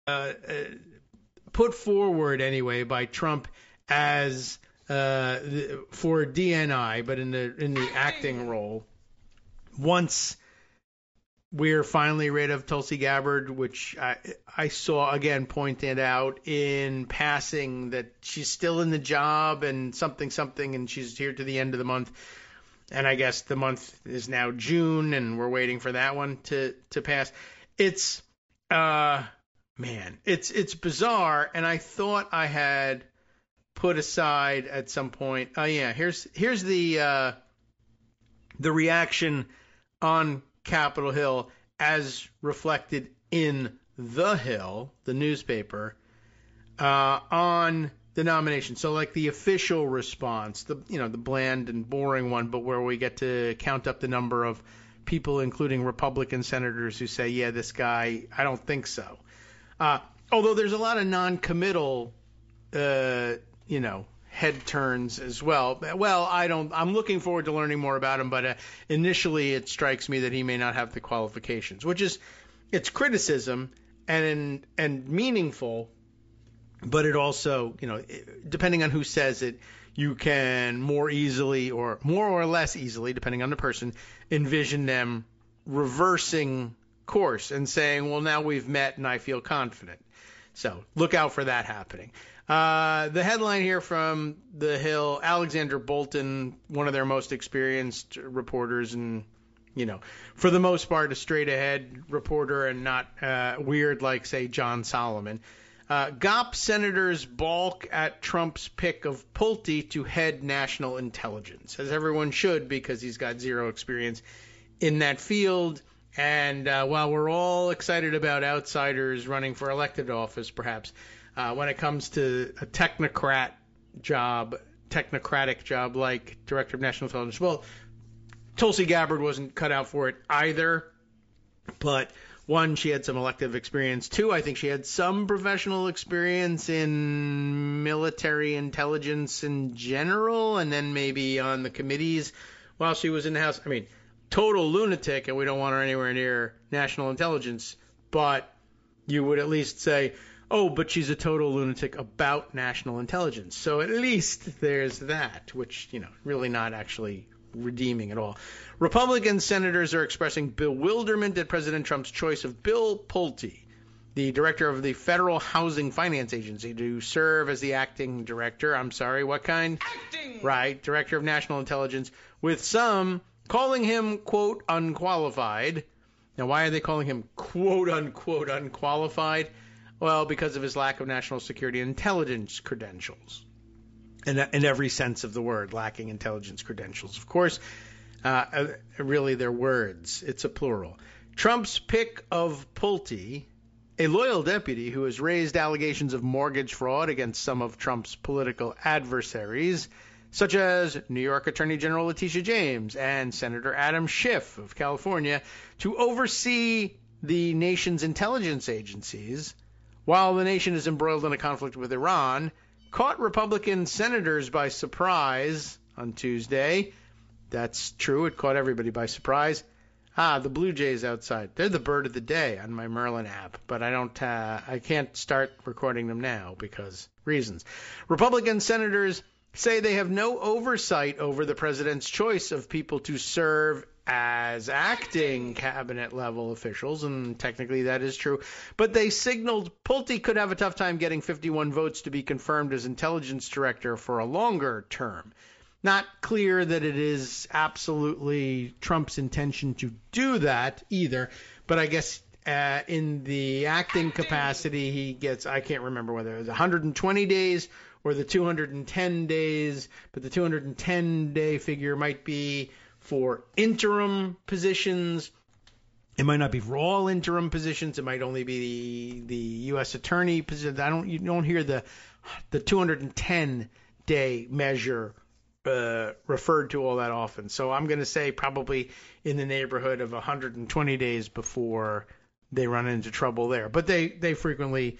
put forward anyway by Trump as for DNI, but in the acting role. Once we're finally rid of Tulsi Gabbard, which I saw again pointed out in passing that she's still in the job and something, and she's here to the end of the month. And I guess the month is now June, and we're waiting for that one to pass. It's it's bizarre, and I thought I had put aside at some point. Here's the reaction on Capitol Hill as reflected in The Hill, the newspaper, on the nomination. So like the official response, the bland and boring one, but where we get to count up the number of people, including Republican senators, who say, yeah, this guy, I don't think so. Although there's a lot of non-committal, head turns as well. Well, I'm looking forward to learning more about him, but initially it strikes me that he may not have the qualifications, it's criticism and meaningful, but it also, depending on who says it, you can more easily or more or less easily, depending on the person, envision them reversing course and saying, well, now we've met and I feel confident. So look out for that happening. The headline here from The Hill, Alexander Bolton, one of their most experienced reporters and, for the most part, a straight-ahead reporter and not weird like, say, John Solomon. GOP senators balk at Trump's pick of Pulte to head national intelligence, as everyone should, because he's got zero experience in that field. And while we're all excited about outsiders running for elected office, perhaps, when it comes to a technocratic job like Director of National Intelligence, well, Tulsi Gabbard wasn't cut out for it either. But one, she had some elective experience. Two, I think she had some professional experience in military intelligence in general, and then maybe on the committees while she was in the House. I mean, total lunatic, and we don't want her anywhere near national intelligence, but you would at least say, oh, but she's a total lunatic about national intelligence. So at least there's that, which, really not actually redeeming at all. Republican senators are expressing bewilderment at President Trump's choice of Bill Pulte, the director of the Federal Housing Finance Agency, to serve as the acting director. I'm sorry, what kind? Acting! Right, director of national intelligence, with some calling him, quote, unqualified. Now, why are they calling him, quote, unquote, unqualified? Well, because of his lack of national security intelligence credentials. In every sense of the word, lacking intelligence credentials. Of course, really they're words. It's a plural. Trump's pick of Pulte, a loyal deputy who has raised allegations of mortgage fraud against some of Trump's political adversaries, such as New York Attorney General Letitia James and Senator Adam Schiff of California, to oversee the nation's intelligence agencies while the nation is embroiled in a conflict with Iran, caught Republican senators by surprise on Tuesday. That's true. It caught everybody by surprise. The Blue Jays outside. They're the bird of the day on my Merlin app, but I can't start recording them now because reasons. Republican senators say they have no oversight over the president's choice of people to serve as acting cabinet-level officials, and technically that is true. But they signaled Pulte could have a tough time getting 51 votes to be confirmed as intelligence director for a longer term. Not clear that it is absolutely Trump's intention to do that either, but I guess in the acting capacity he gets, I can't remember whether it was 120 days or the 210 days, but the 210-day figure might be for interim positions. It might not be for all interim positions. It might only be the U.S. attorney position. You don't hear the 210-day measure referred to all that often. So I'm going to say probably in the neighborhood of 120 days before they run into trouble there. But they frequently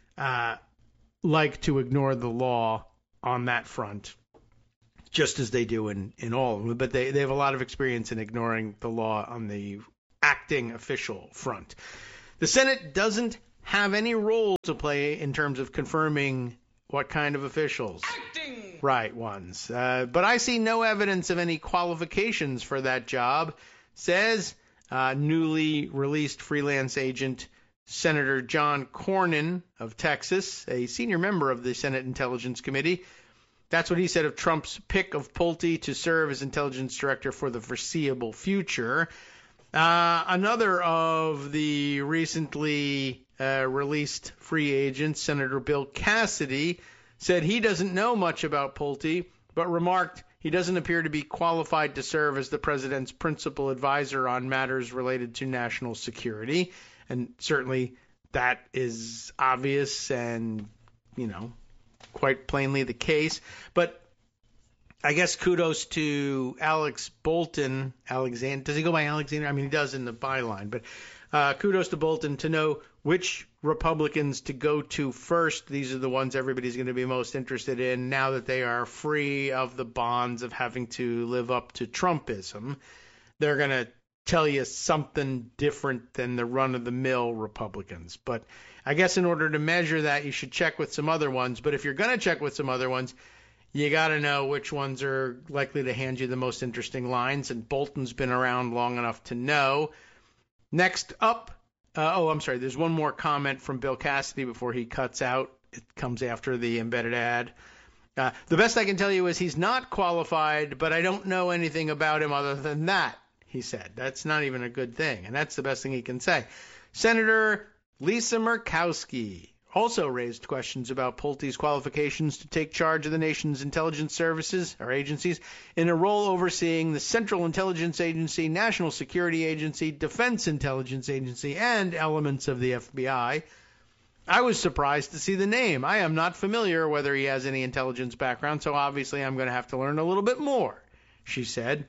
like to ignore the law on that front, just as they do in all of them. But they have a lot of experience in ignoring the law on the acting official front. The Senate doesn't have any role to play in terms of confirming what kind of officials? Acting! Right ones. But I see no evidence of any qualifications for that job, says newly released freelance agent Senator John Cornyn of Texas, a senior member of the Senate Intelligence Committee. That's what he said of Trump's pick of Pulte to serve as intelligence director for the foreseeable future. Another of the recently released free agents, Senator Bill Cassidy, said he doesn't know much about Pulte, but remarked he doesn't appear to be qualified to serve as the president's principal advisor on matters related to national security. And certainly that is obvious and, quite plainly the case. But I guess kudos to Alex Bolton. Alexander, does he go by Alexander? I mean, he does in the byline. But kudos to Bolton to know which Republicans to go to first. These are the ones everybody's going to be most interested in now that they are free of the bonds of having to live up to Trumpism. They're going to tell you something different than the run-of-the-mill Republicans. But I guess in order to measure that, you should check with some other ones. But if you're going to check with some other ones, you got to know which ones are likely to hand you the most interesting lines. And Bolton's been around long enough to know. Next up, there's one more comment from Bill Cassidy before he cuts out. It comes after the embedded ad. The best I can tell you is he's not qualified, but I don't know anything about him other than that, he said. That's not even a good thing, and that's the best thing he can say. Senator Lisa Murkowski also raised questions about Pulte's qualifications to take charge of the nation's intelligence services or agencies in a role overseeing the Central Intelligence Agency, National Security Agency, Defense Intelligence Agency, and elements of the FBI. I was surprised to see the name. I am not familiar whether he has any intelligence background, so obviously I'm going to have to learn a little bit more, she said.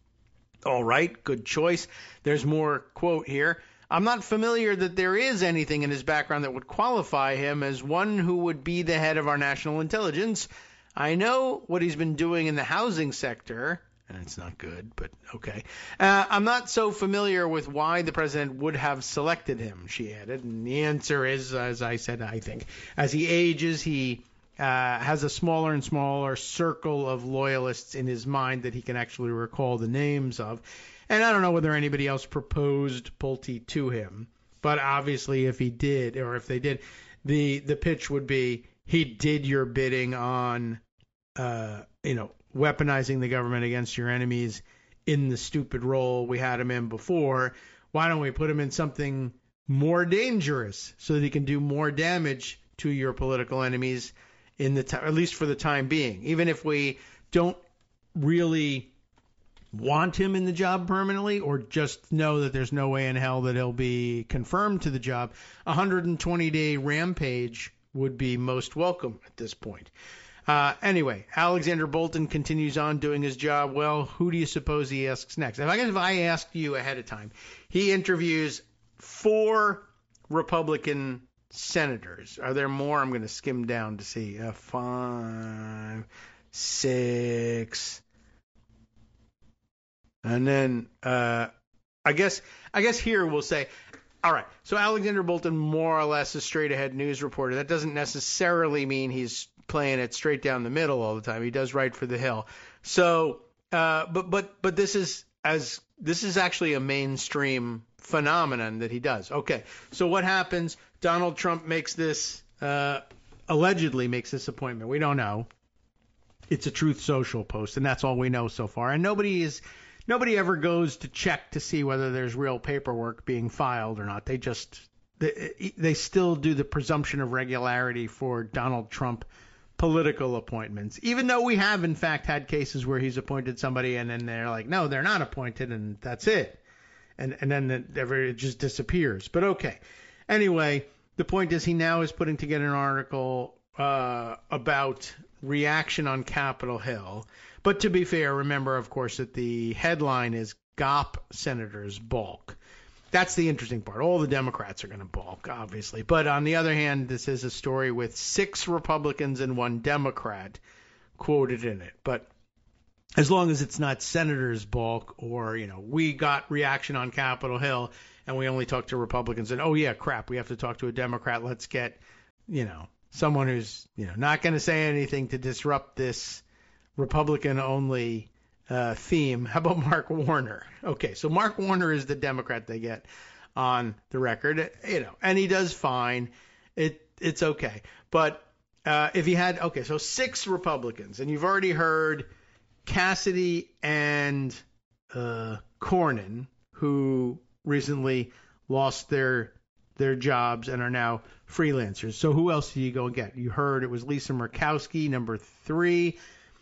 All right, good choice. There's more quote here. I'm not familiar that there is anything in his background that would qualify him as one who would be the head of our national intelligence. I know what he's been doing in the housing sector, and it's not good, but okay. I'm not so familiar with why the president would have selected him, she added. And the answer is, as I said, I think, as he ages, he has a smaller and smaller circle of loyalists in his mind that he can actually recall the names of. And I don't know whether anybody else proposed Pulte to him, but obviously if he did, or if they did, the pitch would be he did your bidding on, weaponizing the government against your enemies in the stupid role we had him in before. Why don't we put him in something more dangerous so that he can do more damage to your political enemies at least for the time being, even if we don't really want him in the job permanently or just know that there's no way in hell that he'll be confirmed to the job. 120-day rampage would be most welcome at this point. Anyway, Alexander Bolton continues on doing his job well. Who do you suppose he asks next? If I asked you ahead of time, he interviews 4 Republican senators. Are there more? I'm going to skim down to see. 5, 6... And then I guess here we'll say, all right, so Alexander Bolton more or less a straight-ahead news reporter. That doesn't necessarily mean he's playing it straight down the middle all the time. He does write for The Hill. So, but this is actually a mainstream phenomenon that he does. Okay, so what happens? Donald Trump allegedly makes this appointment. We don't know. It's a Truth Social post, and that's all we know so far. And nobody ever goes to check to see whether there's real paperwork being filed or not. They still do the presumption of regularity for Donald Trump political appointments, even though we have, in fact, had cases where he's appointed somebody and then they're like, no, they're not appointed, and that's it. And then it just disappears. But okay. Anyway, the point is he now is putting together an article about reaction on Capitol Hill. But to be fair, remember, of course, that the headline is GOP senators balk. That's the interesting part. All the Democrats are going to balk, obviously. But on the other hand, this is a story with 6 Republicans and 1 Democrat quoted in it. But as long as it's not senators balk or, we got reaction on Capitol Hill and we only talk to Republicans, and oh yeah, crap, we have to talk to a Democrat. Let's get, someone who's, not going to say anything to disrupt this Republican-only theme. How about Mark Warner? Okay, so Mark Warner is the Democrat they get on the record, and he does fine. It's okay. But if he had, so 6 Republicans, and you've already heard Cassidy and Cornyn, who recently lost their jobs and are now freelancers. So who else do you go and get? You heard it was Lisa Murkowski, number 3.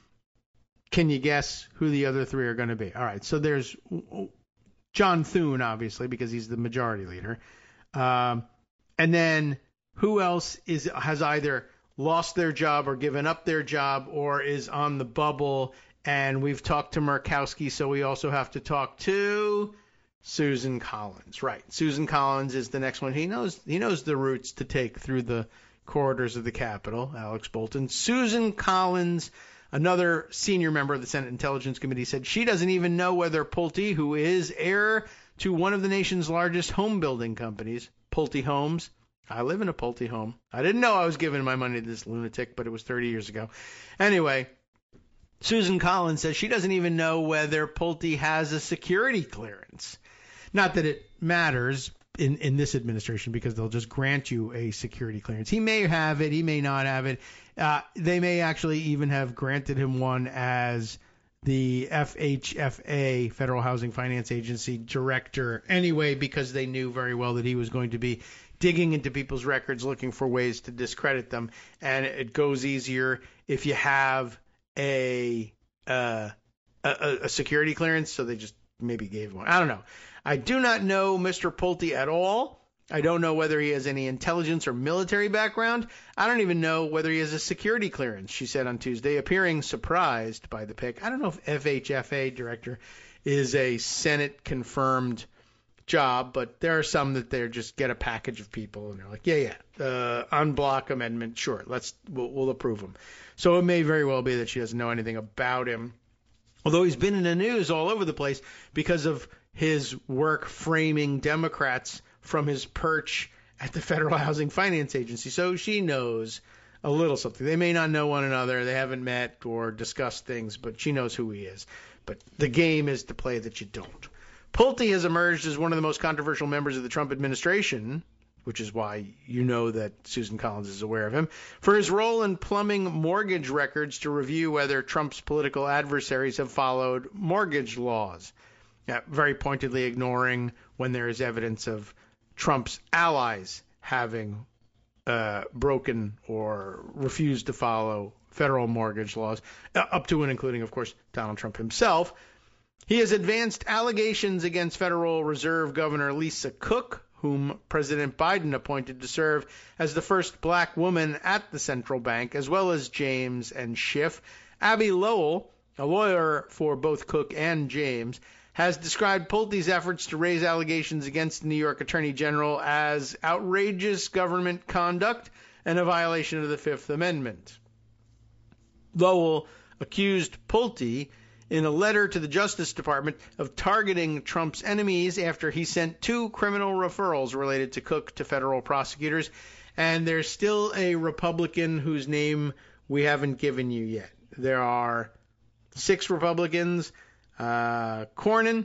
Can you guess who the other 3 are going to be? All right, so there's John Thune, obviously, because he's the majority leader. And then who else has either lost their job or given up their job or is on the bubble? And we've talked to Murkowski, so we also have to talk to Susan Collins. Right. Susan Collins is the next one. He knows the routes to take through the corridors of the Capitol, Alex Bolton. Susan Collins, another senior member of the Senate Intelligence Committee, said she doesn't even know whether Pulte, who is heir to one of the nation's largest home building companies, Pulte Homes. I live in a Pulte home. I didn't know I was giving my money to this lunatic, but it was 30 years ago. Anyway, Susan Collins says she doesn't even know whether Pulte has a security clearance. Not that it matters in this administration, because they'll just grant you a security clearance. He may have it. He may not have it. They may actually even have granted him one as the FHFA, Federal Housing Finance Agency director anyway, because they knew very well that he was going to be digging into people's records looking for ways to discredit them. And it goes easier if you have a security clearance, so they just maybe gave one. I don't know. I do not know Mr. Pulte at all. I don't know whether he has any intelligence or military background. I don't even know whether he has a security clearance, she said on Tuesday, appearing surprised by the pick. I don't know if FHFA director is a Senate-confirmed job, but there are some that they just get a package of people, and they're like, unblock amendment, sure, we'll approve them. So it may very well be that she doesn't know anything about him, although he's been in the news all over the place because of his work framing Democrats from his perch at the Federal Housing Finance Agency. So she knows a little something. They may not know one another. They haven't met or discussed things, but she knows who he is. But the game is to play that you don't. Pulte has emerged as one of the most controversial members of the Trump administration, which is why you know that Susan Collins is aware of him, for his role in plumbing mortgage records to review whether Trump's political adversaries have followed mortgage laws. Very pointedly ignoring when there is evidence of Trump's allies having broken or refused to follow federal mortgage laws, up to and including, of course, Donald Trump himself. He has advanced allegations against Federal Reserve Governor Lisa Cook, whom President Biden appointed to serve as the first black woman at the central bank, as well as James and Schiff. Abby Lowell, a lawyer for both Cook and James, has described Pulte's efforts to raise allegations against the New York Attorney General as outrageous government conduct and a violation of the Fifth Amendment. Lowell accused Pulte in a letter to the Justice Department of targeting Trump's enemies after he sent 2 criminal referrals related to Cook to federal prosecutors. And there's still a Republican whose name we haven't given you yet. There are 6 Republicans. Cornyn,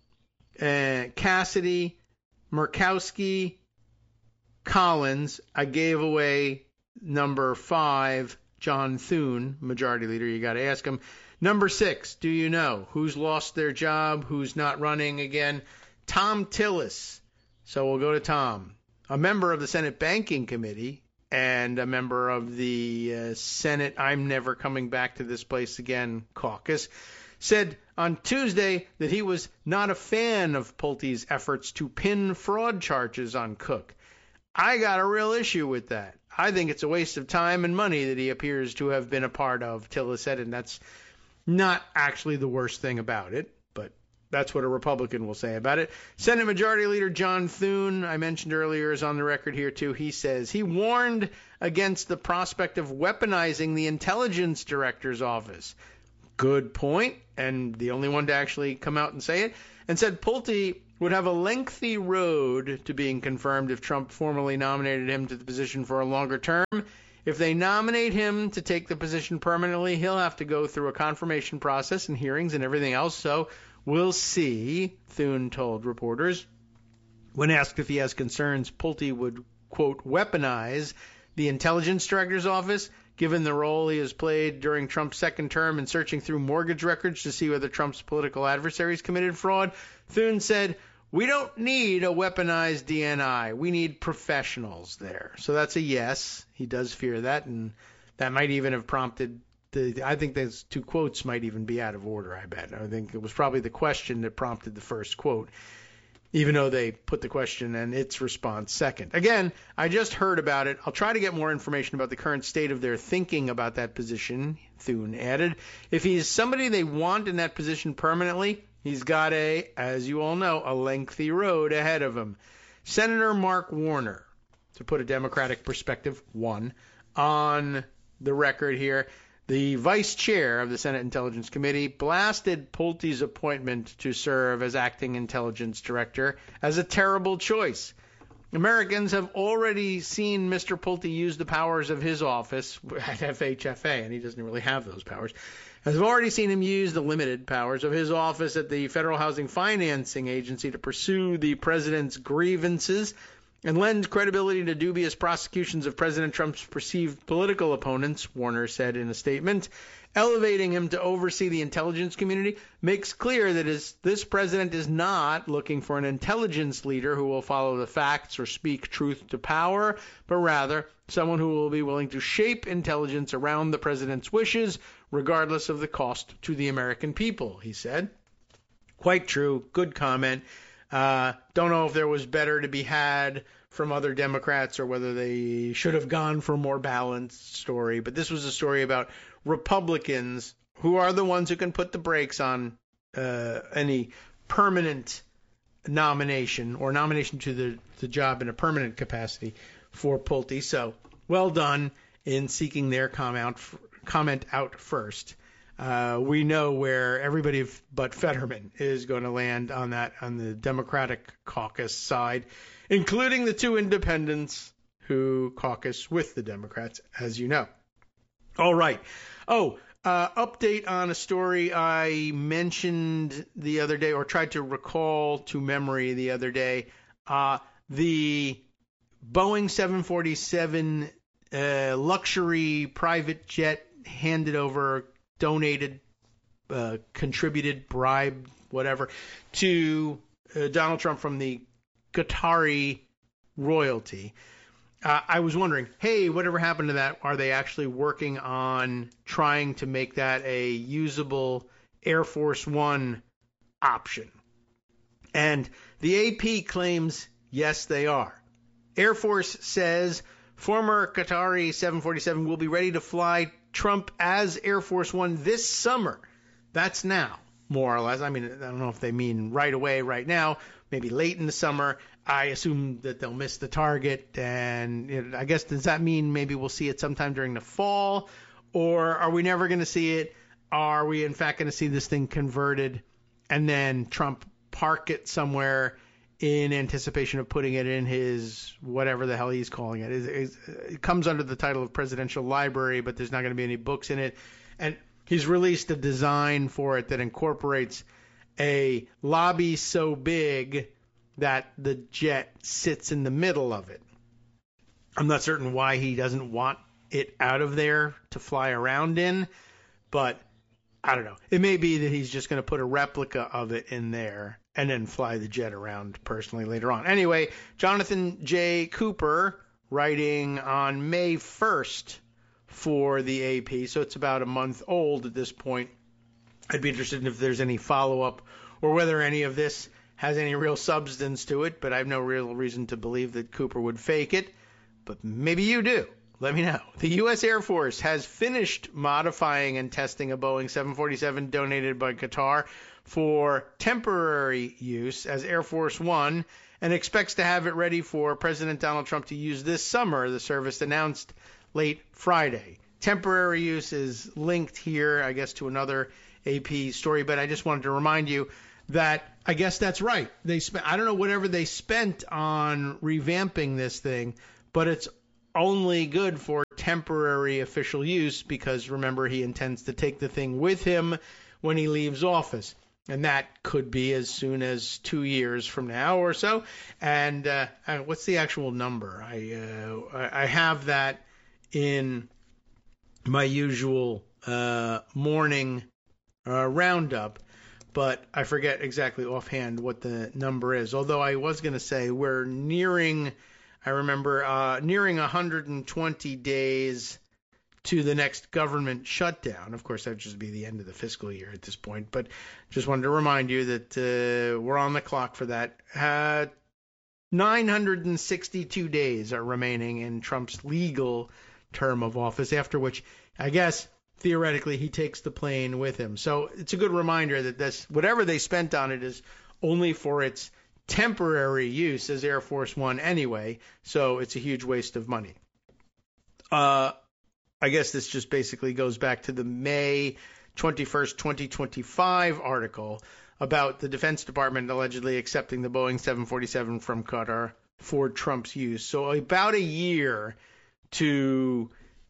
Cassidy, Murkowski, Collins. I gave away number 5, John Thune, majority leader. You got to ask him. Number 6, do you know who's lost their job, who's not running again? Tom Tillis. So we'll go to Tom, a member of the Senate Banking Committee and a member of the Senate I'm Never Coming Back to This Place Again caucus, said on Tuesday that he was not a fan of Pulte's efforts to pin fraud charges on Cook. I got a real issue with that. I think it's a waste of time and money that he appears to have been a part of, Tillis said, and that's not actually the worst thing about it, but that's what a Republican will say about it. Senate Majority Leader John Thune, I mentioned earlier, is on the record here too. He says he warned against the prospect of weaponizing the intelligence director's office. Good point, and the only one to actually come out and say it, and said Pulte would have a lengthy road to being confirmed if Trump formally nominated him to the position for a longer term. If they nominate him to take the position permanently, he'll have to go through a confirmation process and hearings and everything else, so we'll see, Thune told reporters. When asked if he has concerns Pulte would, quote, weaponize the intelligence director's office, given the role he has played during Trump's second term in searching through mortgage records to see whether Trump's political adversaries committed fraud, Thune said, we don't need a weaponized DNI. We need professionals there. So that's a yes. He does fear that, and that might even have prompted I think those two quotes might even be out of order, I bet. I think it was probably the question that prompted the first quote, even though they put the question and its response second. Again, I just heard about it. I'll try to get more information about the current state of their thinking about that position, Thune added. If he's somebody they want in that position permanently, he's got as you all know, a lengthy road ahead of him. Senator Mark Warner, to put a Democratic perspective, on the record here, the vice chair of the Senate Intelligence Committee blasted Pulte's appointment to serve as acting intelligence director as a terrible choice. Americans have already seen Mr. Pulte use the powers of his office at FHFA, and he doesn't really have those powers. Have already seen him use the limited powers of his office at the Federal Housing Financing Agency to pursue the president's grievances and lend credibility to dubious prosecutions of President Trump's perceived political opponents, Warner said in a statement. Elevating him to oversee the intelligence community makes clear that this president is not looking for an intelligence leader who will follow the facts or speak truth to power, but rather someone who will be willing to shape intelligence around the president's wishes, regardless of the cost to the American people, he said. Quite true. Good comment. Don't know if there was better to be had from other Democrats or whether they should have gone for a more balanced story. But this was a story about Republicans who are the ones who can put the brakes on any permanent nomination or nomination to the job in a permanent capacity for Pulte. So well done in seeking their comment out first. We know where everybody but Fetterman is going to land on the Democratic caucus side, including the two independents who caucus with the Democrats, as you know. All right. Update on a story I mentioned the other day, or tried to recall to memory the other day. The Boeing 747 luxury private jet handed over, donated, contributed, bribed, whatever, to Donald Trump from the Qatari royalty. I was wondering, hey, whatever happened to that? Are they actually working on trying to make that a usable Air Force One option? And the AP claims, yes, they are. Air Force says former Qatari 747 will be ready to fly Trump as Air Force One this summer. That's now, more or less. I mean, I don't know if they mean right away, right now, maybe late in the summer. I assume that they'll miss the target, and I guess, does that mean maybe we'll see it sometime during the fall, or are we never going to see it? Are we in fact going to see this thing converted and then Trump park it somewhere in anticipation of putting it in his whatever the hell he's calling it? It comes under the title of Presidential Library, but there's not going to be any books in it. And he's released a design for it that incorporates a lobby so big that the jet sits in the middle of it. I'm not certain why he doesn't want it out of there to fly around in, but I don't know. It may be that he's just going to put a replica of it in there and then fly the jet around personally later on. Anyway, Jonathan J. Cooper, writing on May 1st for the AP, so it's about a month old at this point. I'd be interested in if there's any follow-up or whether any of this has any real substance to it, but I have no real reason to believe that Cooper would fake it. But maybe you do. Let me know. The U.S. Air Force has finished modifying and testing a Boeing 747 donated by Qatar for temporary use as Air Force One and expects to have it ready for President Donald Trump to use this summer, the service announced late Friday. Temporary use is linked here, I guess, to another AP story, but I just wanted to remind you that I guess that's right. They spent, I don't know, whatever they spent on revamping this thing, but it's only good for temporary official use because, remember, he intends to take the thing with him when he leaves office. And that could be as soon as 2 years from now or so. And what's the actual number? I have that in my usual morning roundup, but I forget exactly offhand what the number is. Although I was going to say we're nearing 120 days to the next government shutdown. Of course, that would just be the end of the fiscal year at this point. But just wanted to remind you that we're on the clock for that. 962 days are remaining in Trump's legal term of office, after which, I guess, theoretically, he takes the plane with him. So it's a good reminder that this, whatever they spent on it is only for its temporary use as Air Force One anyway. So it's a huge waste of money. I guess this just basically goes back to the May 21st, 2025 article about the Defense Department allegedly accepting the Boeing 747 from Qatar for Trump's use. So about a year to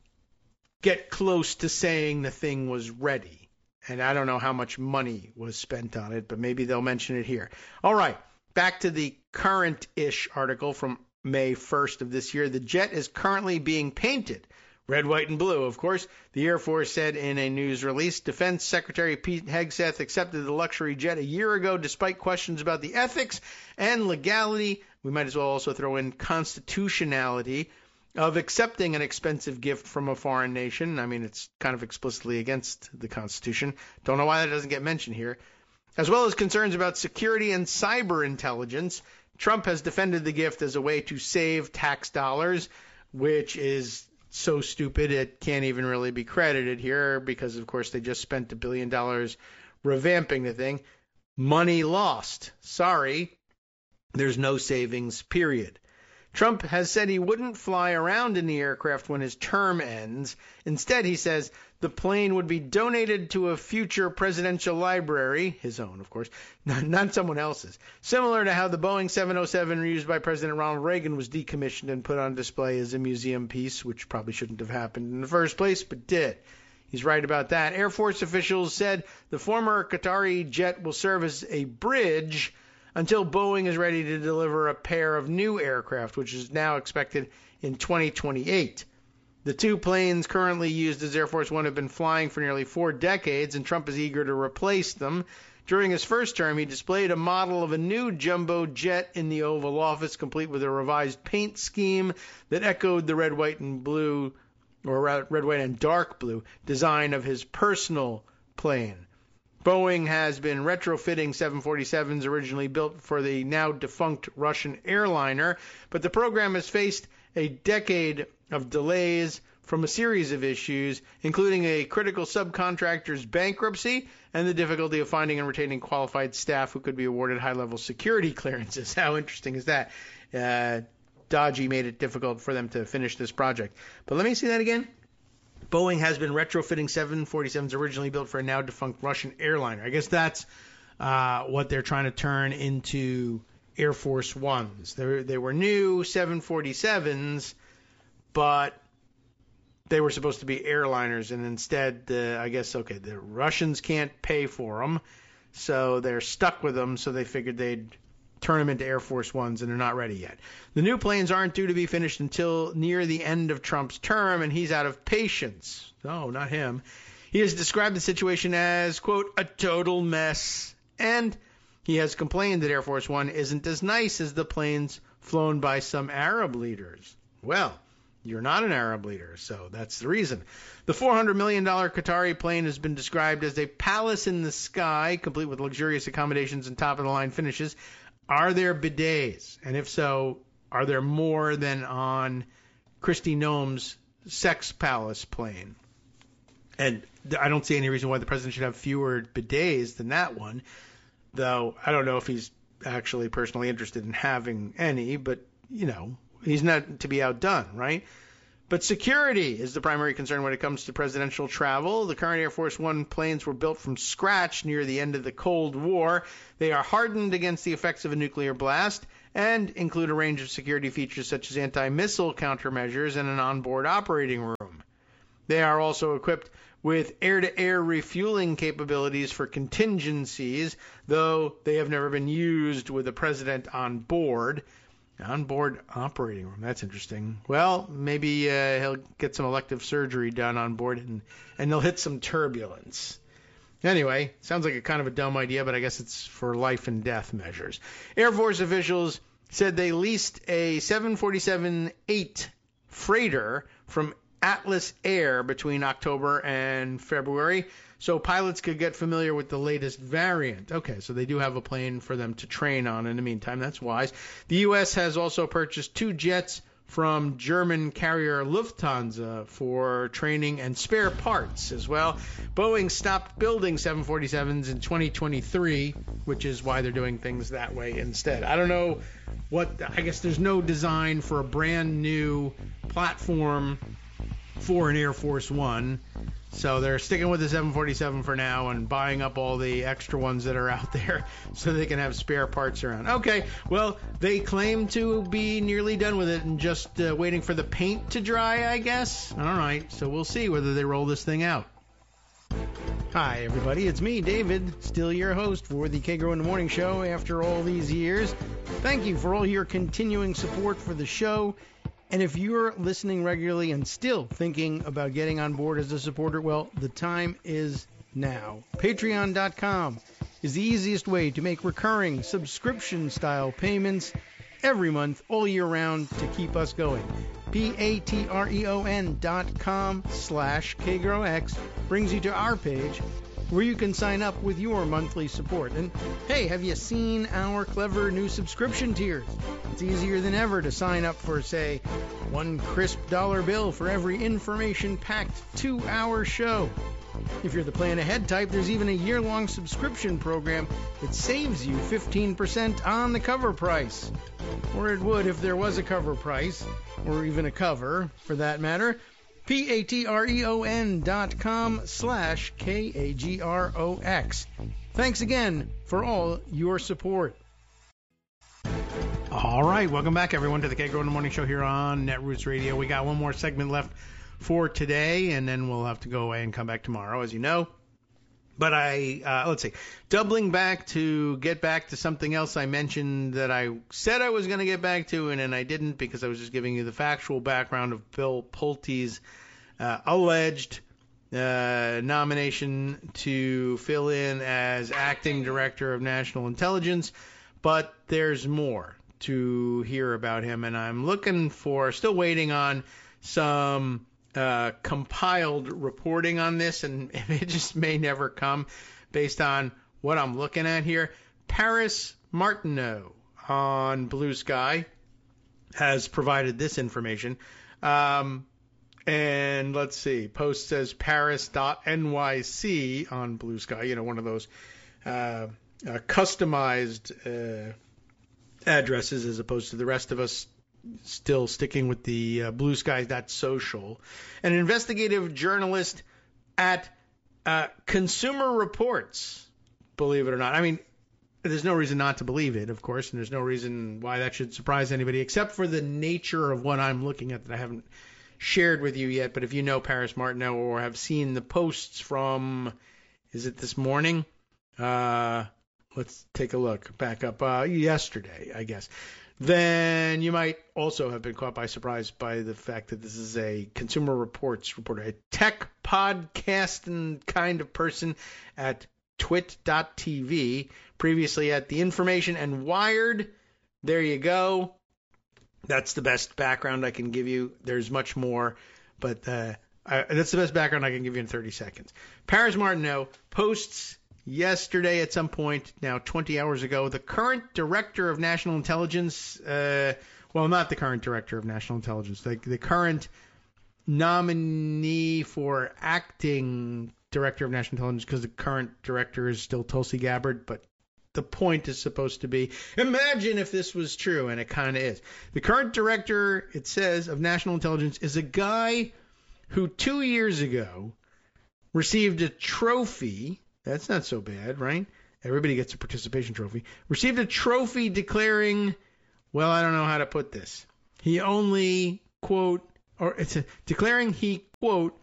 get close to saying the thing was ready. And I don't know how much money was spent on it, but maybe they'll mention it here. All right, back to the current-ish article from May 1st of this year. The jet is currently being painted red, white, and blue, of course. The Air Force said in a news release, Defense Secretary Pete Hegseth accepted the luxury jet a year ago despite questions about the ethics and legality. We might as well also throw in constitutionality of accepting an expensive gift from a foreign nation. I mean, it's kind of explicitly against the Constitution. Don't know why that doesn't get mentioned here. As well as concerns about security and cyber intelligence. Trump has defended the gift as a way to save tax dollars, which is so stupid it can't even really be credited here because, of course, they just spent $1 billion revamping the thing. Money lost. Sorry, there's no savings, period. Trump has said he wouldn't fly around in the aircraft when his term ends. Instead, he says the plane would be donated to a future presidential library, his own, of course, not someone else's, similar to how the Boeing 707 used by President Ronald Reagan was decommissioned and put on display as a museum piece, which probably shouldn't have happened in the first place, but did. He's right about that. Air Force officials said the former Qatari jet will serve as a bridge until Boeing is ready to deliver a pair of new aircraft, which is now expected in 2028. The two planes currently used as Air Force One have been flying for nearly 4 decades, and Trump is eager to replace them. During his first term, he displayed a model of a new jumbo jet in the Oval Office, complete with a revised paint scheme that echoed the red, white, and blue, or red, white, and dark blue design of his personal plane. Boeing has been retrofitting 747s originally built for the now defunct Russian airliner, but the program has faced a decade of delays from a series of issues, including a critical subcontractor's bankruptcy and the difficulty of finding and retaining qualified staff who could be awarded high-level security clearances. How interesting is that? Dodgy made it difficult for them to finish this project. But let me see that again. Boeing has been retrofitting 747s originally built for a now defunct Russian airliner. I guess that's what they're trying to turn into Air Force Ones. They were new 747s, but they were supposed to be airliners, and instead, I guess, okay, the Russians can't pay for them, so they're stuck with them, so they figured they'd turn them into Air Force Ones, and they're not ready yet. The new planes aren't due to be finished until near the end of Trump's term, and he's out of patience. No, not him. He has described the situation as, quote, a total mess, and he has complained that Air Force One isn't as nice as the planes flown by some Arab leaders. Well, you're not an Arab leader, so that's the reason. The $400 million Qatari plane has been described as a palace in the sky, complete with luxurious accommodations and top-of-the-line finishes. Are there bidets? And if so, are there more than on Kristi Noem's Sex Palace plane? And I don't see any reason why the president should have fewer bidets than that one, though I don't know if he's actually personally interested in having any, but, you know, he's not to be outdone, right? But security is the primary concern when it comes to presidential travel. The current Air Force One planes were built from scratch near the end of the Cold War. They are hardened against the effects of a nuclear blast and include a range of security features such as anti-missile countermeasures and an onboard operating room. They are also equipped with air-to-air refueling capabilities for contingencies, though they have never been used with a president on board. Onboard operating room. That's interesting. Well, maybe he'll get some elective surgery done on board and they'll hit some turbulence. Anyway, sounds like a kind of a dumb idea, but I guess it's for life and death measures. Air Force officials said they leased a 747-8 freighter from Atlas Air between October and February, so pilots could get familiar with the latest variant. Okay, so they do have a plane for them to train on in the meantime. That's wise. The U.S. has also purchased 2 jets from German carrier Lufthansa for training and spare parts as well. Boeing stopped building 747s in 2023, which is why they're doing things that way instead. I don't know I guess there's no design for a brand new platform for an Air Force One. So they're sticking with the 747 for now and buying up all the extra ones that are out there so they can have spare parts around. Okay, well, they claim to be nearly done with it and just waiting for the paint to dry, I guess. All right, so we'll see whether they roll this thing out. Hi, everybody. It's me, David, still your host for the Kagro in the Morning Show after all these years. Thank you for all your continuing support for the show. And if you're listening regularly and still thinking about getting on board as a supporter, well, the time is now. Patreon.com is the easiest way to make recurring subscription-style payments every month, all year round, to keep us going. Patreon.com/KagroX brings you to our page where you can sign up with your monthly support. And hey, have you seen our clever new subscription tiers? It's easier than ever to sign up for, say, $1 crisp bill for every information-packed 2-hour show. If you're the plan ahead type, there's even a year-long subscription program that saves you 15% on the cover price. Or it would if there was a cover price, or even a cover, for that matter. Patreon.com/KAGROX. Thanks again for all your support. All right, welcome back, everyone, to the Kagro in the Morning Show here on Netroots Radio. We got one more segment left for today, and then we'll have to go away and come back tomorrow, as you know. But let's see, doubling back to get back to something else I mentioned that I said I was going to get back to, and then I didn't because I was just giving you the factual background of Bill Pulte's alleged nomination to fill in as acting director of national intelligence. But there's more to hear about him, and I'm still waiting on some compiled reporting on this, and it just may never come based on what I'm looking at here. Paris Martineau on Blue Sky has provided this information. And let's see, Post says paris.nyc on Blue Sky, one of those customized addresses as opposed to the rest of us still sticking with the bluesky.social. An investigative journalist at Consumer Reports, believe it or not. I mean, there's no reason not to believe it, of course, and there's no reason why that should surprise anybody except for the nature of what I'm looking at that I haven't shared with you yet. But if you know Paris Martineau or have seen the posts from, is it this morning? Let's take a look. Back up yesterday, I guess. Then you might also have been caught by surprise by the fact that this is a Consumer Reports reporter, a tech podcasting kind of person at twit.tv, previously at The Information and Wired. There you go. That's the best background I can give you. There's much more, but that's the best background I can give you in 30 seconds. Paris Martineau posts yesterday at some point, now 20 hours ago, the current director of national intelligence, not the current director of national intelligence, the current nominee for acting director of national intelligence, because the current director is still Tulsi Gabbard, but the point is supposed to be. Imagine if this was true, and it kind of is. The current director, it says, of national intelligence is a guy who 2 years ago received a trophy. That's not so bad, right? Everybody gets a participation trophy. Received a trophy declaring, well, I don't know how to put this. He only, quote, declaring he, quote,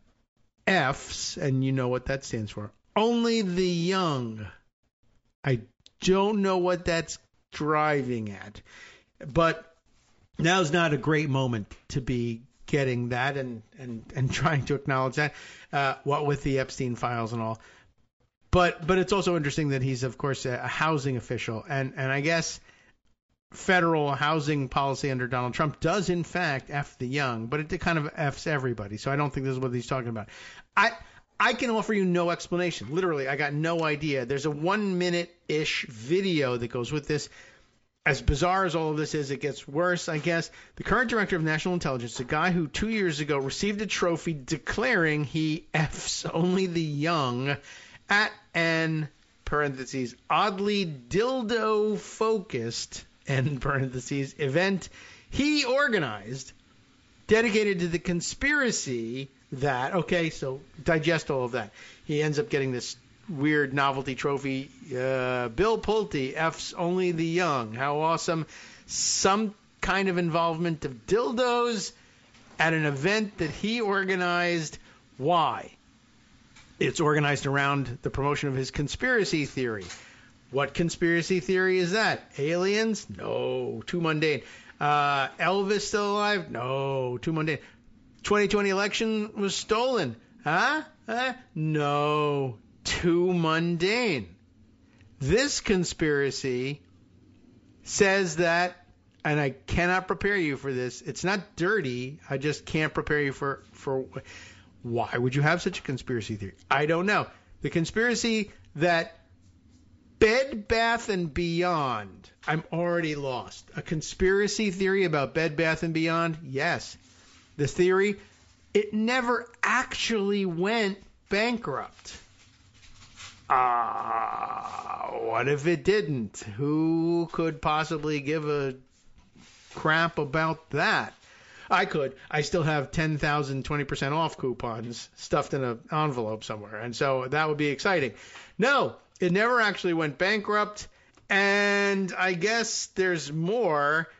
F's, and you know what that stands for. Only the young. I don't know what that's driving at. But now's not a great moment to be getting that and trying to acknowledge that, what with the Epstein files and all. But it's also interesting that he's, of course, a housing official. And I guess federal housing policy under Donald Trump does, in fact, F the young, but it kind of Fs everybody. So I don't think this is what he's talking about. I can offer you no explanation. Literally, I got no idea. There's a 1 minute-ish video that goes with this. As bizarre as all of this is, it gets worse, I guess. The current director of national intelligence, a guy who 2 years ago received a trophy declaring he Fs only the young at an, parentheses, oddly dildo-focused, end parentheses, event he organized dedicated to the conspiracy that, okay, so digest all of that. He ends up getting this weird novelty trophy. Bill Pulte, F's only the young. How awesome. Some kind of involvement of dildos at an event that he organized. Why? It's organized around the promotion of his conspiracy theory. What conspiracy theory is that? Aliens? No, too mundane. Elvis still alive? No, too mundane. 2020 election was stolen. Huh? No, too mundane. This conspiracy says that, and I cannot prepare you for this. It's not dirty. I just can't prepare you for why would you have such a conspiracy theory? I don't know. The conspiracy that Bed Bath & Beyond, I'm already lost. A conspiracy theory about Bed Bath & Beyond? Yes. The theory, it never actually went bankrupt. What if it didn't? Who could possibly give a crap about that? I could. I still have 10,000 20% off coupons stuffed in an envelope somewhere, and so that would be exciting. No, it never actually went bankrupt, and I guess there's more,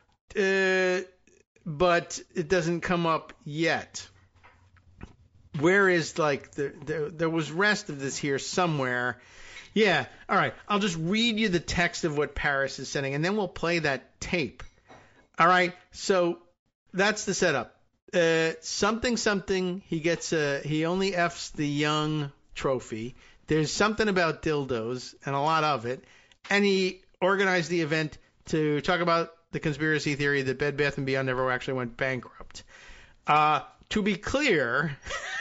but it doesn't come up yet. Where is, there was rest of this here somewhere. Yeah, all right. I'll just read you the text of what Paris is sending, and then we'll play that tape. All right, so that's the setup. Something, he only F's the young trophy. There's something about dildos, and a lot of it, and he organized the event to talk about the conspiracy theory that Bed Bath & Beyond never actually went bankrupt. To be clear,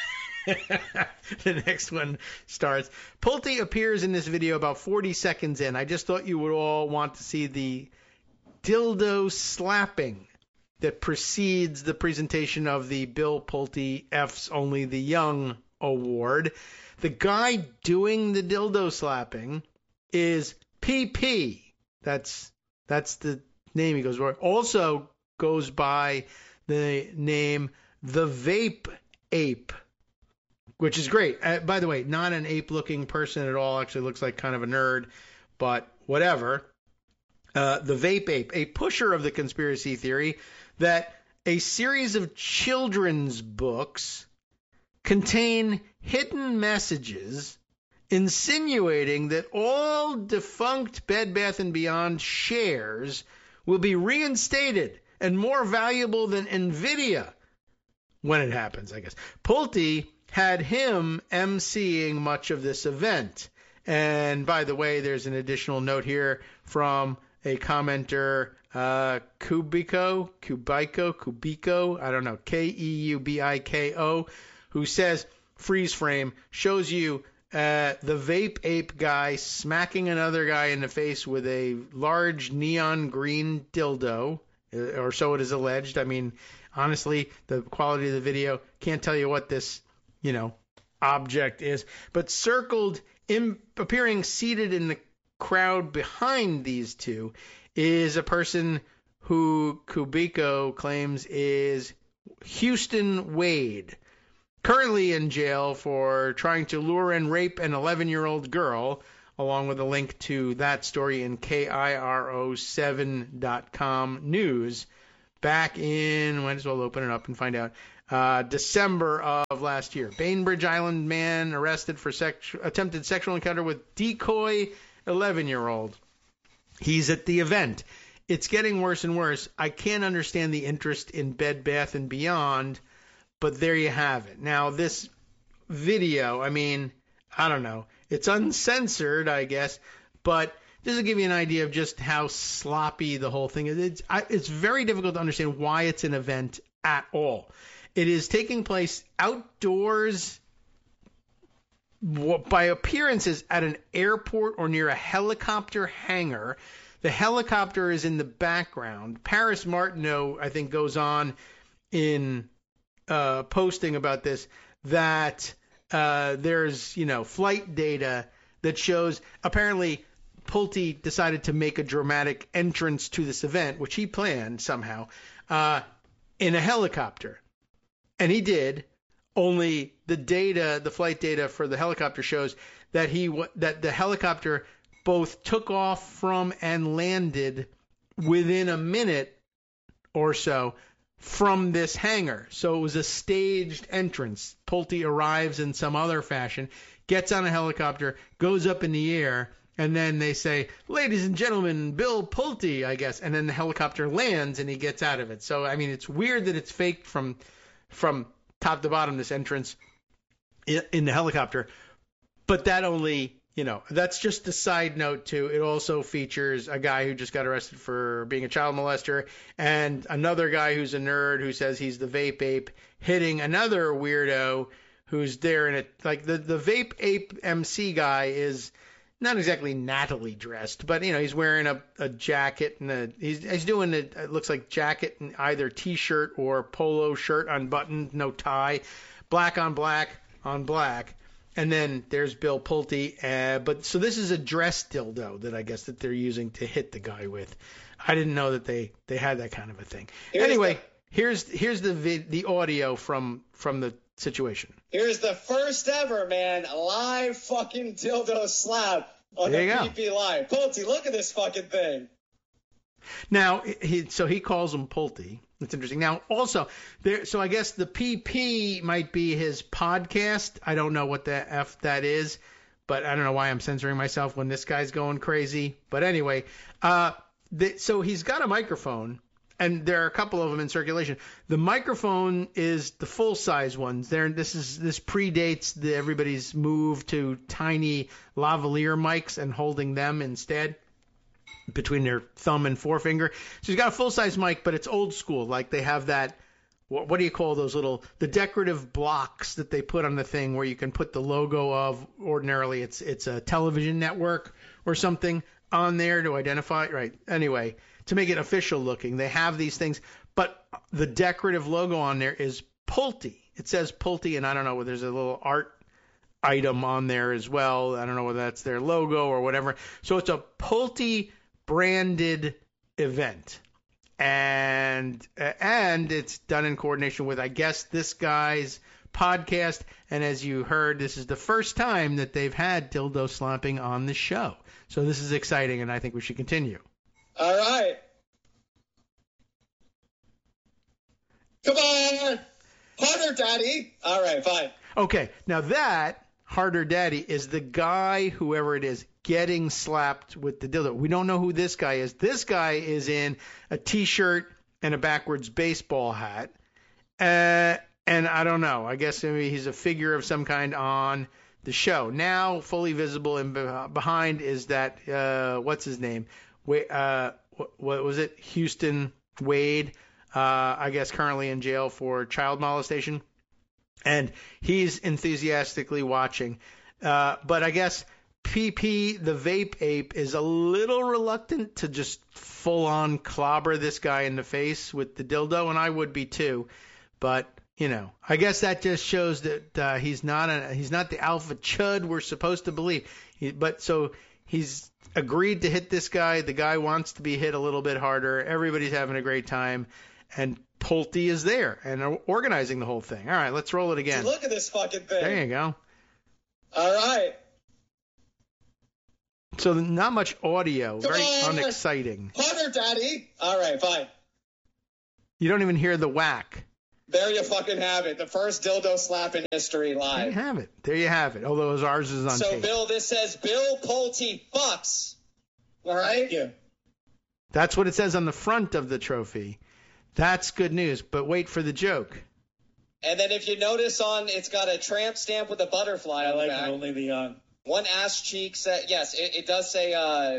the next one starts. Pulte appears in this video about 40 seconds in. I just thought you would all want to see the dildo slapping that precedes the presentation of the Bill Pulte F's Only the Young award. The guy doing the dildo slapping is PP. That's the name he goes by. Also goes by the name The Vape Ape, which is great. By the way, not an ape-looking person at all. Actually looks like kind of a nerd, but whatever. The Vape Ape, a pusher of the conspiracy theory that a series of children's books contain hidden messages insinuating that all defunct Bed Bath & Beyond shares will be reinstated and more valuable than NVIDIA when it happens, I guess. Pulte had him emceeing much of this event. And by the way, there's an additional note here from a commenter, Kubiko, I don't know, Keubiko, who says, freeze frame, shows you the Vape Ape guy smacking another guy in the face with a large neon green dildo, or so it is alleged. I mean, honestly, the quality of the video, can't tell you what this, object is, but circled, appearing seated in the crowd behind these two is a person who Kubiko claims is Houston Wade, currently in jail for trying to lure and rape an 11-year-old girl, along with a link to that story in KIRO7.com news back in, might as well open it up and find out, December of last year. Bainbridge Island man arrested for attempted sexual encounter with decoy 11-year-old. He's at the event. It's getting worse and worse. I can't understand the interest in Bed Bath & Beyond, but there you have it. Now, this video, I mean, I don't know. It's uncensored, I guess, but this will give you an idea of just how sloppy the whole thing is. It's very difficult to understand why it's an event at all. It is taking place outdoors by appearances at an airport or near a helicopter hangar. The helicopter is in the background. Paris Martineau, I think, goes on in posting about this that there's, flight data that shows apparently Pulte decided to make a dramatic entrance to this event, which he planned somehow, in a helicopter. And he did, only the flight data for the helicopter shows that that the helicopter both took off from and landed within a minute or so from this hangar. So it was a staged entrance. Pulte arrives in some other fashion, gets on a helicopter, goes up in the air, and then they say, "Ladies and gentlemen, Bill Pulte," I guess. And then the helicopter lands and he gets out of it. So, I mean, it's weird that it's faked from top to bottom, this entrance in the helicopter. But that only, that's just a side note too. It also features a guy who just got arrested for being a child molester and another guy who's a nerd who says he's the vape ape hitting another weirdo who's there in it. Like the vape ape MC guy is not exactly Natalie dressed, but he's wearing a jacket and he's doing it looks like jacket and either t-shirt or polo shirt unbuttoned, no tie, black on black on black. And then there's Bill Pulte, but so this is a dress dildo that I guess that they're using to hit the guy with. I didn't know that they had that kind of a thing. Here's the audio from the situation. Here's the first ever, man, live fucking dildo slap on the PP Live. Pulte, look at this fucking thing. Now, he calls him Pulte. That's interesting. Now, also, so I guess the PP might be his podcast. I don't know what the F that is, but I don't know why I'm censoring myself when this guy's going crazy. But anyway, so he's got a microphone, and there are a couple of them in circulation. The microphone is the full-size ones. This predates everybody's move to tiny lavalier mics and holding them instead between their thumb and forefinger. So he's got a full-size mic, but it's old school. Like they have that, what do you call those the decorative blocks that they put on the thing where you can put the logo of, ordinarily it's a television network or something on there to identify, right? Anyway, to make it official looking, they have these things, but the decorative logo on there is Pulte. It says Pulte, and I don't know, there's a little art item on there as well. I don't know whether that's their logo or whatever. So it's a Pulte branded event, and it's done in coordination with, I guess, this guy's podcast. And as you heard, this is the first time that they've had dildo slapping on the show. So this is exciting, and I think we should continue. All right. Come on. Harder, Daddy. All right, fine. Okay, now that Harder Daddy is the guy, whoever it is, getting slapped with the dildo. We don't know who this guy is. This guy is in a T-shirt and a backwards baseball hat. And I don't know. I guess maybe he's a figure of some kind on the show. Now, fully visible and behind is that, what's his name? What was it? Houston Wade, I guess currently in jail for child molestation. And he's enthusiastically watching. But I guess PP, the vape ape, is a little reluctant to just full-on clobber this guy in the face with the dildo, and I would be too. But, I guess that just shows that he's not the alpha chud we're supposed to believe. But so He's agreed to hit this guy. The guy wants to be hit a little bit harder. Everybody's having a great time. And Pulte is there and organizing the whole thing. All right, let's roll it again. Look at this fucking thing. There you go. All right. So not much audio. Very unexciting. Hunter, Daddy. All right, fine. You don't even hear the whack. There you fucking have it. The first dildo slap in history live. There you have it. There you have it. Although ours is on tape. So, Bill, this says Bill Pulte fucks. All right? Yeah. That's what it says on the front of the trophy. That's good news, but wait for the joke. And then if you notice it's got a tramp stamp with a butterfly on the back. Only the young. One ass cheek said, yes, it does say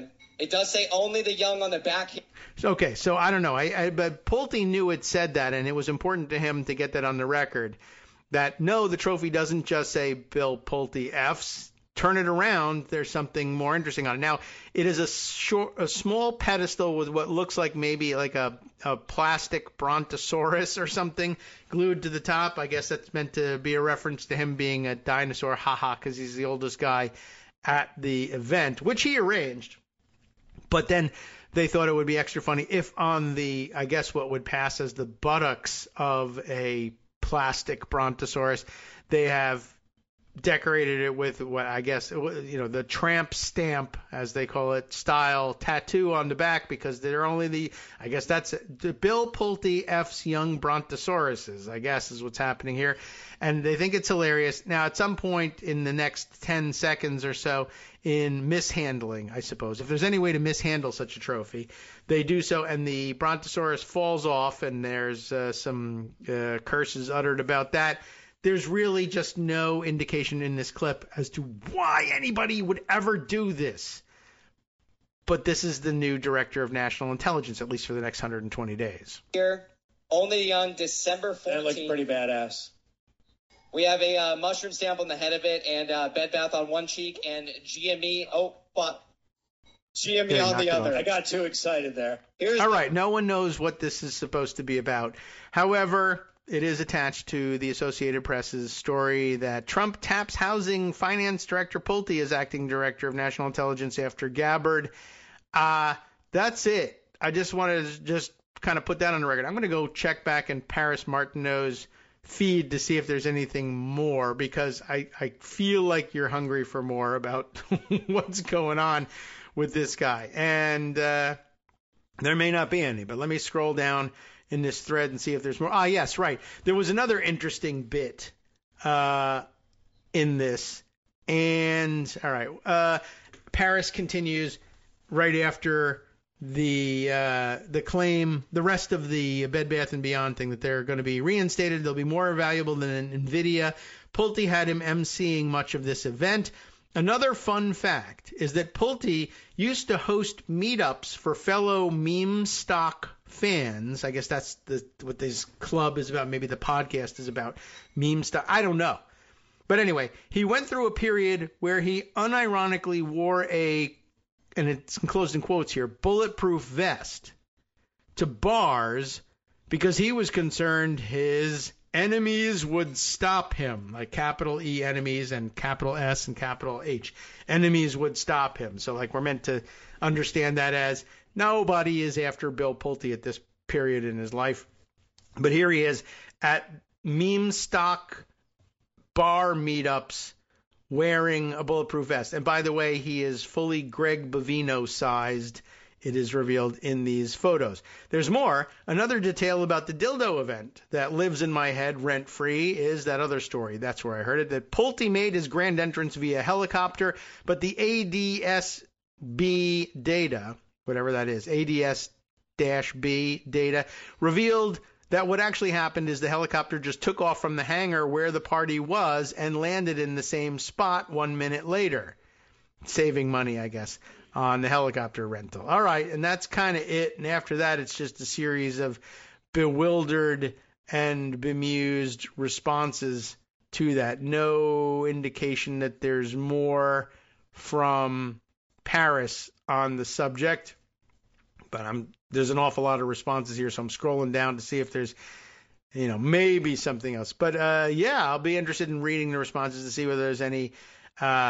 only the young on the back. Okay, so I don't know. But Pulte knew it said that, and it was important to him to get that on the record. That no, the trophy doesn't just say Bill Pulte F's. Turn it around, there's something more interesting on it. Now, it is a small pedestal with what looks like maybe like a plastic brontosaurus or something glued to the top. I guess that's meant to be a reference to him being a dinosaur, haha, because he's the oldest guy at the event, which he arranged. But then they thought it would be extra funny if on the, I guess what would pass as the buttocks of a plastic brontosaurus, they have decorated it with what I guess, the tramp stamp, as they call it, style tattoo on the back, because they're only I guess that's the Bill Pulte F's young brontosauruses, I guess is what's happening here. And they think it's hilarious. Now, at some point in the next 10 seconds or so in mishandling, I suppose, if there's any way to mishandle such a trophy, they do so, and the brontosaurus falls off, and there's some curses uttered about that. There's really just no indication in this clip as to why anybody would ever do this. But this is the new director of national intelligence, at least for the next 120 days. Here, only young, December 14th. That looks pretty badass. We have a mushroom stamp on the head of it, and Bed Bath on one cheek, and GME. Oh, fuck. GME on the other. I got too excited there. All right, no one knows what this is supposed to be about. However, it is attached to the Associated Press's story that Trump taps housing finance director Pulte as acting director of national intelligence after Gabbard. That's it. I just wanted to just kind of put that on the record. I'm going to go check back in Paris Martineau's feed to see if there's anything more, because I feel like you're hungry for more about what's going on with this guy. And there may not be any, but let me scroll down in this thread and see if there's more. Yes, right. There was another interesting bit in this. And, all right, Paris continues right after the claim, the rest of the Bed Bath & Beyond thing, that they're going to be reinstated. They'll be more valuable than NVIDIA. Pulte had him emceeing much of this event. Another fun fact is that Pulte used to host meetups for fellow meme stock fans. I guess that's what this club is about. Maybe the podcast is about meme stock. I don't know. But anyway, he went through a period where he unironically wore and it's enclosed in quotes here, bulletproof vest to bars because he was concerned his enemies would stop him, like capital E enemies and capital S and capital H. Enemies would stop him. So like we're meant to understand that as nobody is after Bill Pulte at this period in his life. But here he is at meme stock bar meetups wearing a bulletproof vest. And by the way, he is fully Greg Bovino sized. It is revealed in these photos. There's more. Another detail about the dildo event that lives in my head rent-free is that other story. That's where I heard it. That Pulte made his grand entrance via helicopter, but the ADS-B data, whatever that is, ADS-B data, revealed that what actually happened is the helicopter just took off from the hangar where the party was and landed in the same spot 1 minute later. Saving money, I guess, on the helicopter rental. All right, and that's kind of it. And after that, it's just a series of bewildered and bemused responses to that. No indication that there's more from Paris on the subject. But there's an awful lot of responses here, so I'm scrolling down to see if there's, maybe something else. But, I'll be interested in reading the responses to see whether there's any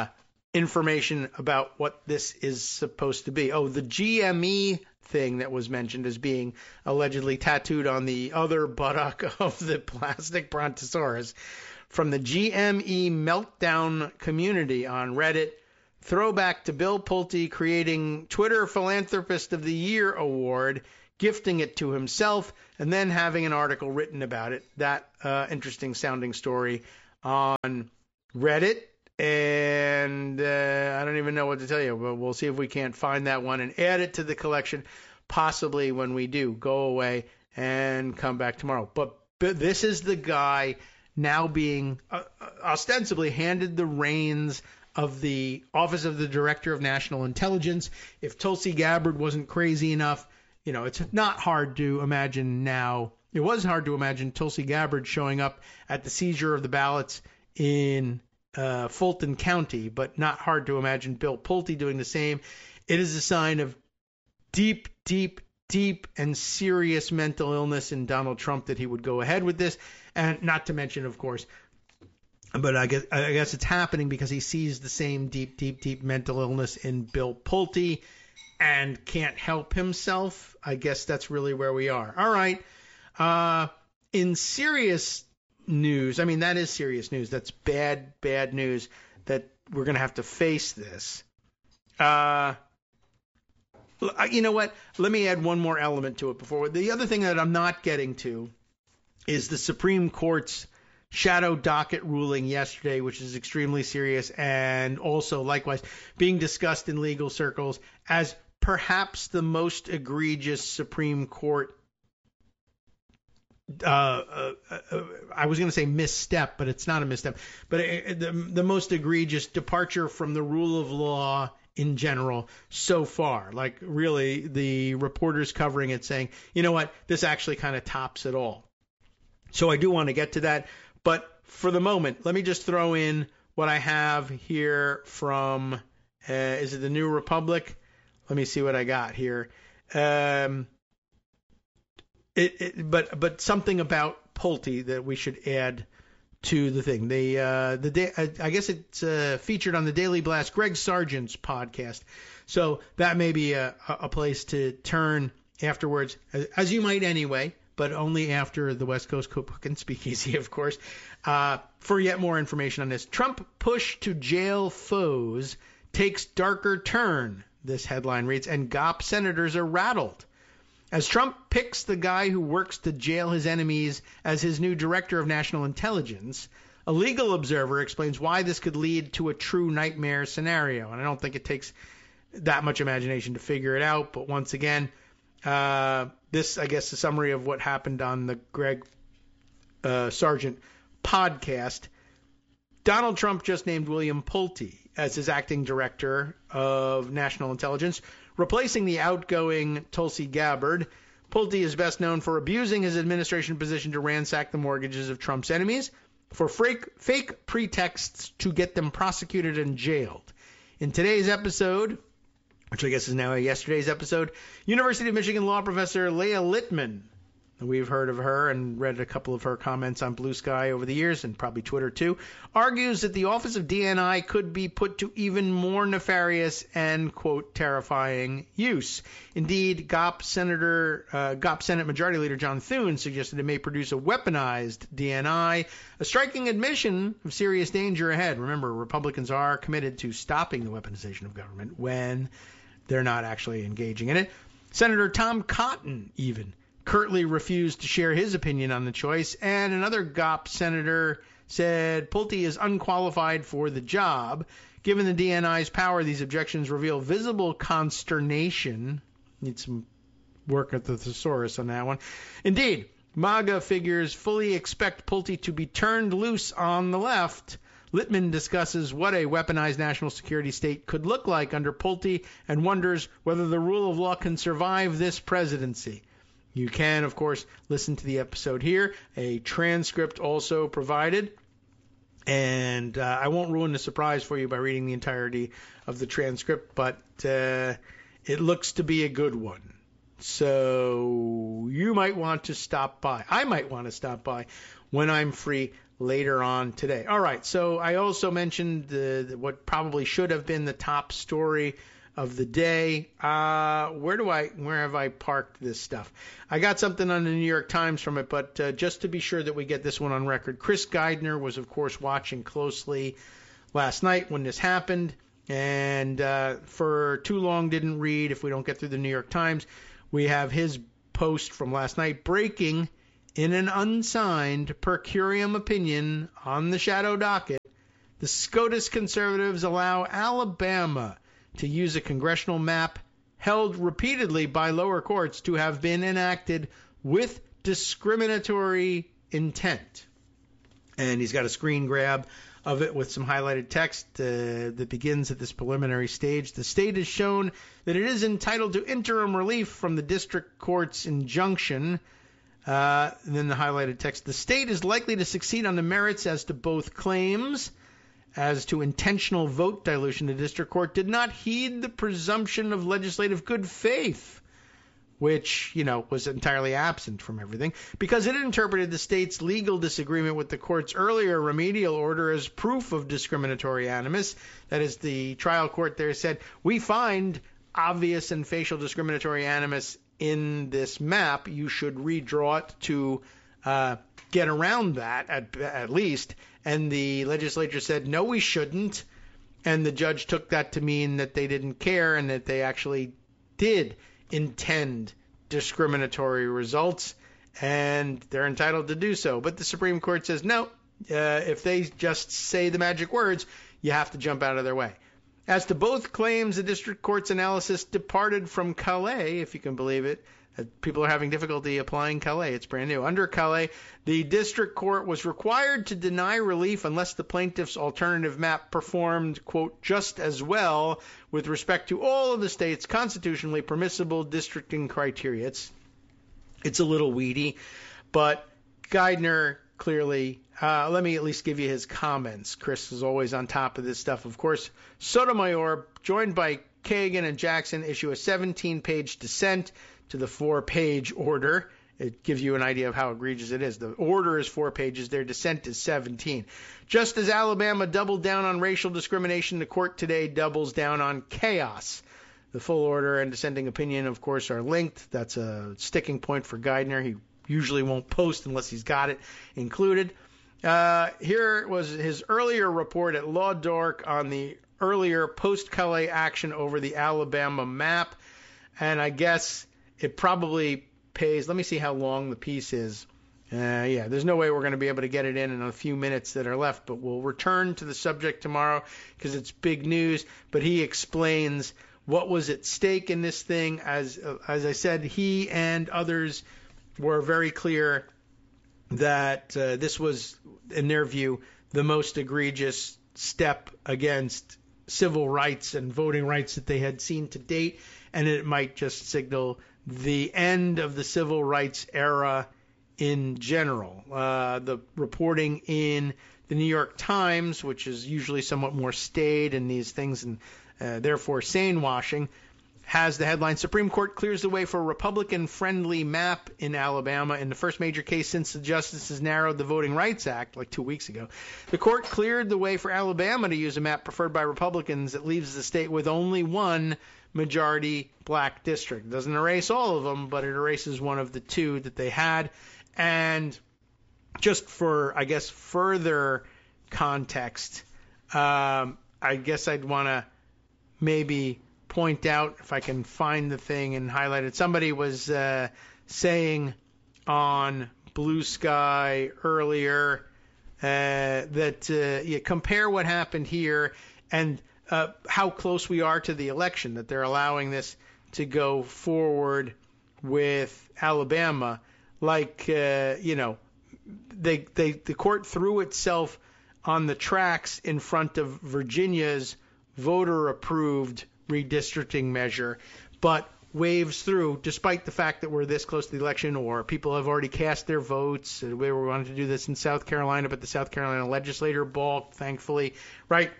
information about what this is supposed to be. Oh, the GME thing that was mentioned as being allegedly tattooed on the other buttock of the plastic brontosaurus from the GME meltdown community on Reddit. Throwback to Bill Pulte creating Twitter Philanthropist of the Year award, gifting it to himself, and then having an article written about it. That interesting sounding story on Reddit. And I don't even know what to tell you, but we'll see if we can't find that one and add it to the collection, possibly when we do go away and come back tomorrow. But this is the guy now being ostensibly handed the reins of the Office of the Director of National Intelligence. If Tulsi Gabbard wasn't crazy enough, it's not hard to imagine now. It was hard to imagine Tulsi Gabbard showing up at the seizure of the ballots in Fulton County, but not hard to imagine Bill Pulte doing the same. It is a sign of deep, deep, deep and serious mental illness in Donald Trump that he would go ahead with this, and not to mention, of course, but I guess it's happening because he sees the same deep, deep, deep mental illness in Bill Pulte and can't help himself. I guess that's really where we are. All right. In serious news, that is serious news. That's bad news that we're going to have to face this. You know what? Let me add one more element to it before. The other thing that I'm not getting to is the Supreme Court's shadow docket ruling yesterday, which is extremely serious and also likewise being discussed in legal circles as perhaps the most egregious Supreme Court I was going to say misstep, but it's not a misstep, but the most egregious departure from the rule of law in general so far. Like really the reporters covering it saying, you know what, this actually kind of tops it all. So I do want to get to that. But for the moment, let me just throw in what I have here from, is it the New Republic? Let me see what I got here. But something about Pulte that we should add to the thing. I guess it's featured on the Daily Blast, Greg Sargent's podcast. So that may be a place to turn afterwards, as you might anyway, but only after the West Coast Cookbook and Speakeasy, of course, for yet more information on this. Trump push to jail foes takes darker turn, this headline reads, and GOP senators are rattled. As Trump picks the guy who works to jail his enemies as his new director of national intelligence, a legal observer explains why this could lead to a true nightmare scenario. And I don't think it takes that much imagination to figure it out. But once again, this, I guess, is a summary of what happened on the Greg Sargent podcast. Donald Trump just named William Pulte as his acting director of national intelligence, replacing the outgoing Tulsi Gabbard. Pulte is best known for abusing his administration position to ransack the mortgages of Trump's enemies for fake pretexts to get them prosecuted and jailed. In today's episode, which I guess is now yesterday's episode, University of Michigan law professor Leah Littman, we've heard of her and read a couple of her comments on Blue Sky over the years and probably Twitter too, argues that the Office of DNI could be put to even more nefarious and, quote, terrifying use. Indeed, GOP Senate Majority Leader John Thune suggested it may produce a weaponized DNI, a striking admission of serious danger ahead. Remember, Republicans are committed to stopping the weaponization of government when they're not actually engaging in it. Senator Tom Cotton even curtly refused to share his opinion on the choice, and another GOP senator said Pulte is unqualified for the job. Given the DNI's power, these objections reveal visible consternation. Need some work at the thesaurus on that one. Indeed, MAGA figures fully expect Pulte to be turned loose on the left. Littman discusses what a weaponized national security state could look like under Pulte and wonders whether the rule of law can survive this presidency. You can, of course, listen to the episode here. A transcript also provided. And I won't ruin the surprise for you by reading the entirety of the transcript, but it looks to be a good one. So you might want to stop by. I might want to stop by when I'm free later on today. All right, so I also mentioned what probably should have been the top story of the day. Where have I parked this stuff? I got something on the New York Times from it, but just to be sure that we get this one on record, Chris Geidner was, of course, watching closely last night when this happened, and for too long didn't read. If we don't get through the New York Times, we have his post from last night, breaking in an unsigned per curiam opinion on the shadow docket. The SCOTUS conservatives allow Alabama to use a congressional map held repeatedly by lower courts to have been enacted with discriminatory intent. And he's got a screen grab of it with some highlighted text that begins at this preliminary stage. The state has shown that it is entitled to interim relief from the district court's injunction. Then the highlighted text. The state is likely to succeed on the merits as to both claims. As to intentional vote dilution, the district court did not heed the presumption of legislative good faith, which, was entirely absent from everything, because it interpreted the state's legal disagreement with the court's earlier remedial order as proof of discriminatory animus. That is, the trial court there said, we find obvious and facial discriminatory animus in this map. You should redraw it to get around that, at least. And the legislature said, no, we shouldn't. And the judge took that to mean that they didn't care and that they actually did intend discriminatory results, and they're entitled to do so. But the Supreme Court says, no, if they just say the magic words, you have to jump out of their way. As to both claims, the district court's analysis departed from Calais, if you can believe it. People are having difficulty applying Calais. It's brand new. Under Calais, the district court was required to deny relief unless the plaintiff's alternative map performed, quote, just as well with respect to all of the state's constitutionally permissible districting criteria. It's a little weedy, but Geidner clearly, let me at least give you his comments. Chris is always on top of this stuff. Of course, Sotomayor, joined by Kagan and Jackson, issue a 17-page dissent to the 4-page order. It gives you an idea of how egregious it is. The order is 4 pages. Their dissent is 17. Just as Alabama doubled down on racial discrimination, the court today doubles down on chaos. The full order and dissenting opinion, of course, are linked. That's a sticking point for Geidner. He usually won't post unless he's got it included. Here was his earlier report at Law Dork on the earlier post-Calais action over the Alabama map. And I guess it probably pays. Let me see how long the piece is. There's no way we're going to be able to get it in a few minutes that are left, but we'll return to the subject tomorrow because it's big news. But he explains what was at stake in this thing. As I said, he and others were very clear that this was, in their view, the most egregious step against civil rights and voting rights that they had seen to date, and it might just signal the end of the civil rights era in general. The reporting in the New York Times, which is usually somewhat more staid in these things and therefore sane washing, has the headline, Supreme Court clears the way for a Republican-friendly map in Alabama in the first major case since the justices narrowed the Voting Rights Act like 2 weeks ago. The court cleared the way for Alabama to use a map preferred by Republicans that leaves the state with only one majority black district. It doesn't erase all of them, but it erases one of the two that they had. And just for, I guess, further context, I guess I'd want to maybe point out, if I can find the thing and highlight it. Somebody was saying on Blue Sky earlier that you compare what happened here and how close we are to the election, that they're allowing this to go forward with Alabama. Like, the court threw itself on the tracks in front of Virginia's voter-approved redistricting measure, but waves through, despite the fact that we're this close to the election, or people have already cast their votes. We wanted to do this in South Carolina, but the South Carolina legislature balked, thankfully, right?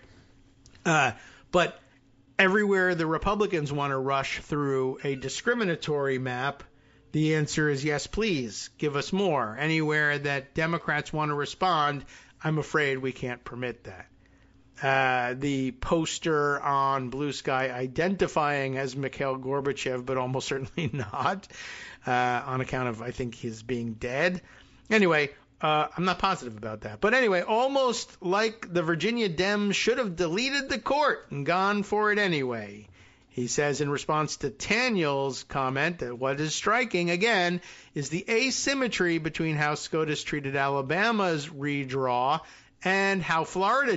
But everywhere the Republicans want to rush through a discriminatory map, the answer is yes, please, give us more. Anywhere that Democrats want to respond, I'm afraid we can't permit that. The poster on Blue Sky identifying as Mikhail Gorbachev, but almost certainly not, on account of, I think, his being dead. Anyway, I'm not positive about that. But anyway, almost like the Virginia Dems should have deleted the court and gone for it anyway. He says in response to Daniel's comment that what is striking, again, is the asymmetry between how SCOTUS treated Alabama's redraw and how Florida